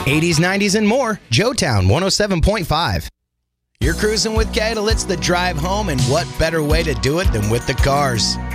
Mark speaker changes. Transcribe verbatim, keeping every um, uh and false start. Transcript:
Speaker 1: eighties, nineties, and more. Joetown one oh seven point five. You're cruising with Cadle. It's the drive home, and what better way to do it than with the cars?